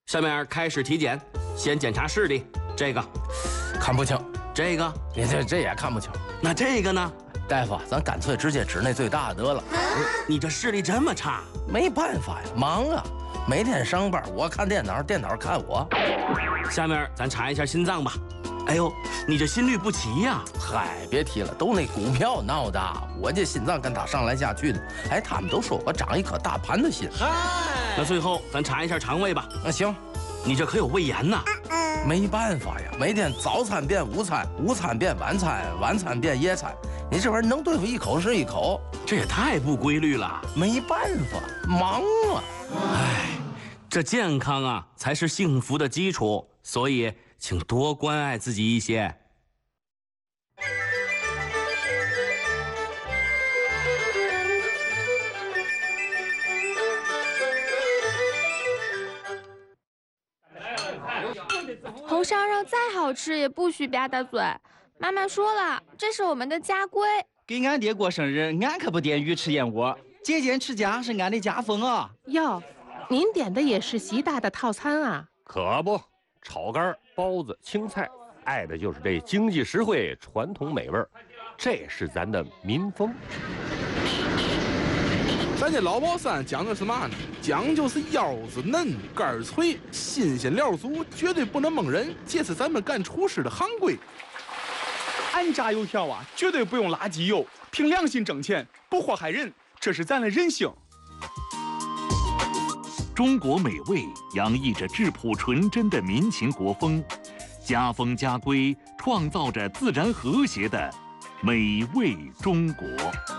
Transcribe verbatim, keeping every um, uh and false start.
下面开始体检，先检查视力。这个看不清， 这个你这这也看不清。 那这个呢？ 大夫，咱干脆直接指那最大的得了。 你这视力这么差？ 没办法呀，忙啊，每天上班，我看电脑，电脑看我。 下面咱查一下心脏吧。哎呦，你这心律不齐呀！ 嗨，别提了，都那股票闹的，我这心脏跟他上来下去的。哎，他们都说我长一颗大盘子心。 嗨，那最后咱查一下肠胃吧。 那行， 你这可有胃炎呐？ 没办法呀，每天早餐变午餐，午餐变晚餐，晚餐变夜餐，你这玩意儿能对付一口是一口， 这也太不规律了。 没办法，忙啊。 哎，这健康啊才是幸福的基础，所以请多关爱自己一些。 红烧肉再好吃也不许吧嗒嘴。妈妈说了，这是我们的家规。 给俺爹过生日，俺可不点鱼翅燕窝，节俭持家是俺的家风啊。 哟，您点的也是习大的套餐啊？ 可不，炒肝、包子、青菜，爱的就是这经济实惠、传统美味，这是咱的民风。 咱这老宝山讲究是嘛呢？讲究是腰子嫩、肝儿脆、新鲜料足，绝对不能蒙人，这是咱们干厨师的行规。 俺炸油条啊，绝对不用垃圾油，凭良心挣钱，不祸害人，这是咱的人性。 中国美味洋溢着质朴纯真的民情国风，家风家规创造着自然和谐的美味中国。